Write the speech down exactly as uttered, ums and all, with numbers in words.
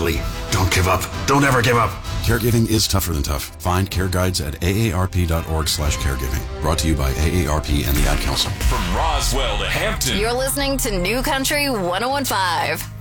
ugly. Don't give up. Don't ever give up. Caregiving is tougher than tough. Find care guides at aarp.org slash caregiving. Brought to you by A A R P and the Ad Council. From Roswell to Hampton. You're listening to New Country one oh one point five.